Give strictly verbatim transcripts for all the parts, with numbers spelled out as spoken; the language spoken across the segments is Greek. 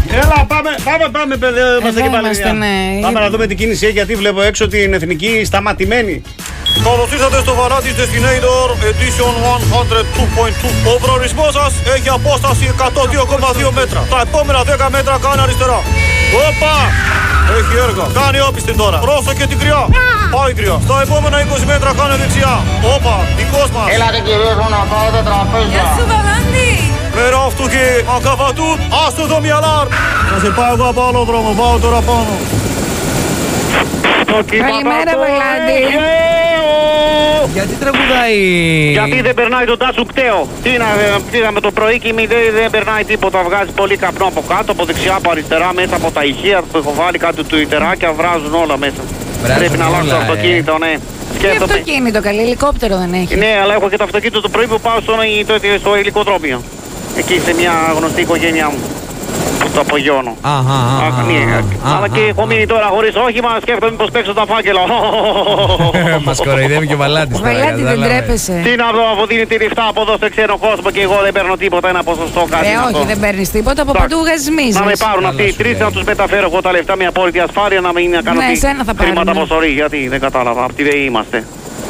Έλα, πάμε, πάμε, πάμε, παιδιά. Είμαστε και πάλι. Ναι. Πάμε να δούμε την κίνηση, γιατί βλέπω έξω την εθνική σταματημένη. Καλώς ήρθατε στο Vanatis Destinator Edition εκατόν δύο κόμμα δύο. Ο προορισμός σας έχει απόσταση εκατόν δύο κόμμα δύο μέτρα. Τα επόμενα δέκα μέτρα κάνε αριστερά. Όπα! Έχει έργα. Κάνει όπιστη τώρα. Πρόσεχε την κρυά. Πάει κρυά. Στα επόμενα είκοσι μέτρα κάνε δεξιά. Όπα! Δικός μας. Έλατε κυρίες μου να πάω τα τραπέζια. Γεια σου Βαλάντη. Μέρα αυτού και ακαβατούν. Άστο το μυαλάρ. Θα σε πάω εγώ από άλλο δρόμο. Πάω τώρα πάνω. Καλημέρα Βαλάντη. Γιατί τραγουδάει? Γιατί δεν περνάει τον τάσου κταίο. Τι να πήγαμε το πρωί και δεν, δεν περνάει τίποτα. Βγάζει πολύ καπνό από κάτω, από δεξιά, από αριστερά, μέσα από τα ηχεία που έχω βάλει κάτι του ιτεράκια, βράζουν όλα μέσα. Βράζουν Πρέπει να αλλάξω το όλα, αυτοκίνητο, ναι. Τι αυτοκίνητο, καλή, ελικόπτερο δεν έχει. Ναι, αλλά έχω και το αυτοκίνητο το πρωί που πάω στο, στο υλικοτρόπιο. Εκεί σε μια γνωστή οικογένειά μου. Το απογειώνω. Αχα, αχα, ναι. αχα, Αλλά και έχω μείνει τώρα χωρίς όχημα, σκέφτομαι πως παίξω τα φάκελα. Μας κοροϊδεύει και ο Βαλάντης. Βαλάντη, δεν τρέπεσαι. Τι να δω, αφού δίνει τη λιφτά από εδώ στο ξένο κόσμο και εγώ δεν παίρνω τίποτα, ένα ποσοστό κάτι. Ε, όχι, δεν παίρνει τίποτα, από παντού βγάζει μίζες. Να με πάρουν αυτοί οι τρεις, να τους μεταφέρω εγώ τα λεφτά με απόλυτη ασφάλεια, να μην κάνω χρήματα αποσορή. Γιατί δεν κατάλαβα, αυτοί δεν είμαστε.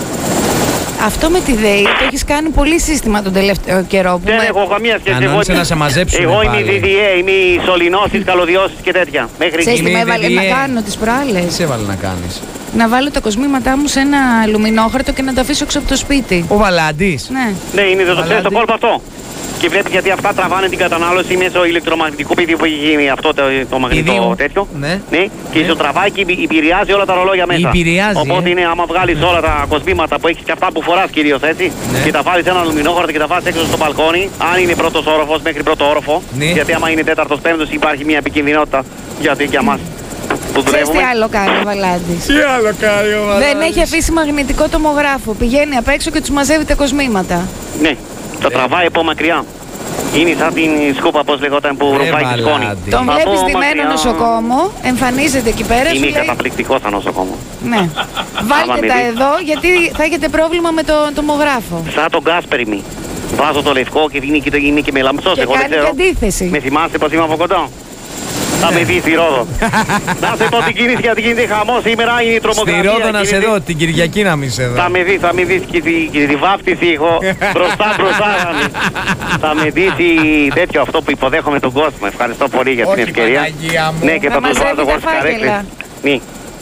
Αυτό με τη ΔΕΗ το έχεις κάνει πολύ σύστημα τον τελευταίο καιρό. Που δεν με... έχω καμία σχέση. Αν εγώ να σε μαζέψουν. Εγώ είμαι η ντι ντι έι, είμαι η σωληνώσεις, καλωδιώσεις και τέτοια. Μέχρι εκεί. Τι με έβαλε να κάνω τις προάλλες. Τι σε έβαλε να κάνεις? Να βάλω τα κοσμήματά μου σε ένα λουμινόχαρτο και να τα αφήσω έξω από το σπίτι. Ο Βαλάντης. Ναι. Ναι, είναι το ξέρεις το κόλπο αυτό. Και βλέπει γιατί αυτά τραβάνε την κατανάλωση μέσω ηλεκτρομαγνητικού πεδίου που έχει γίνει αυτό το, το μαγνητικό τέτοιο. Ναι. ναι. Και ναι. ισοτραβάει και επηρεάζει όλα τα ρολόγια μέσα. Επηρεάζει. Οπότε ε. είναι άμα βγάλει ναι. όλα τα κοσμήματα που έχει και αυτά που φορά κυρίως έτσι. Ναι. Και τα βάλει σε ένα αλουμινόχαρτο και τα βάζει έξω στο μπαλκόνι. Αν είναι πρώτο όροφο μέχρι πρώτο όροφο. Ναι. Γιατί άμα είναι τέταρτο πέμπτο υπάρχει μια επικινδυνότητα γιατί για μα. Ξέρεις τι άλλο κάνει ο Βαλάντης? Τι άλλο κάνει ο Βαλάντης? Δεν έχει αφήσει μαγνητικό τομογράφο. Πηγαίνει απ' έξω και τους μαζεύει τα κοσμήματα. Ναι, τα τραβάει από μακριά. Είναι σαν την σκούπα, πώς λεγόταν, που ρουφάει τη σκόνη. Τον βλέπεις στημένο νοσοκόμο, εμφανίζεται εκεί πέρα. Είναι καταπληκτικό σαν νοσοκόμο. Ναι. Βάλτε τα εδώ γιατί θα έχετε πρόβλημα με τον τομογράφο. Σαν τον Γκάσπερμι. Βάζω το λευκό και είναι και, είναι και με λαμψός. Και εγώ κάνει δεν ξέρω. αντίθεση. Με θυμάσαι πως είμαι από κοντά? Θα με δει στη Ρόδο. Να σε πω την κίνηση γιατί γίνεται χαμό σήμερα, είναι η τρομοκρατία. Στη Ρόδο να σε δω, την Κυριακή να μην σε δω. Θα με δει, θα με δει και τη, και τη βάφτιση έχω μπροστά μπροστά. Θα με δει τέτοιο αυτό που υποδέχομαι τον κόσμο. Ευχαριστώ πολύ για την ευκαιρία. Ναι, και θα τους βάζω εγώ στις καρέκλες. Ναι.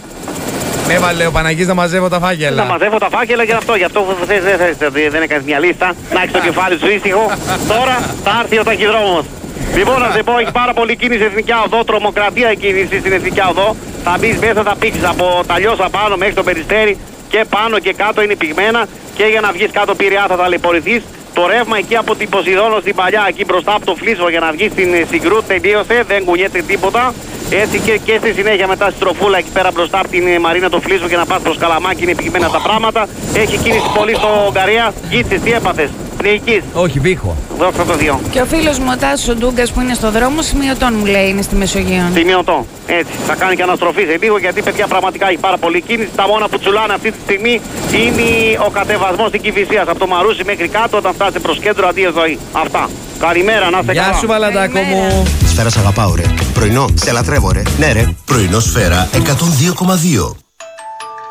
Με έβαλε ο Παναγής να μαζεύω τα φάκελα. Να μαζεύω τα φάκελα και αυτό, γι' αυτό δεν έκανες μια λίστα. Να έχεις το κεφάλι σου ήσυχο. Τώρα θα έρθει ο ταχυδρόμος. Λοιπόν, να σε πω, έχει πάρα πολύ κίνηση στην Εθνική Οδό, τρομοκρατία κίνηση στην Εθνική Οδό. Θα μπεις μέσα, θα πήξεις από τα Λιώσα πάνω μέχρι το Περιστέρι και πάνω και κάτω είναι πυγμένα και για να βγεις κάτω Πειραιά θα ταλαιπωρηθείς. Το ρεύμα εκεί από την Ποσειδώνο στην παλιά, εκεί μπροστά από το Φλίσβο για να βγεις στην Συγκρού τελείωσε, δεν κουνιέται τίποτα. Έτσι και, και στη συνέχεια μετά στη Στροφούλα εκεί πέρα μπροστά από την Μαρίνα το Φλίσβο και να πας προς Καλαμάκι είναι πυγμένα τα πράγματα. Έχει κίνηση πολύ στο Ουγγαρία. Γίτσις, τι έπαθες? Πνεϊκής. Όχι, βήχο. Δώστε το δύο. Και ο φίλος μου ο Τάσος ο Ντούγκας που είναι στο δρόμο σημειωτών μου λέει είναι στη Μεσογείο. Σημειωτό. Έτσι. Θα κάνει και αναστροφή σε λίγο γιατί παιδιά πραγματικά έχει πάρα πολύ κίνηση. Τα μόνα που τσουλάνε αυτή τη στιγμή είναι ο κατεβασμός στην Κηφισίας. Από το Μαρούσι μέχρι κάτω όταν φτάσει προς κέντρο αντίο ζωή. Αυτά. Καλημέρα, να είστε καλά. Γεια σου Βαλαντάκο μου. Σφαίρα σ' αγαπάω ρε. Πρωινό, σε λατρεύω ρε. Ναι ρε. Πρωινό Σφαίρα εκατόν δύο κόμμα δύο.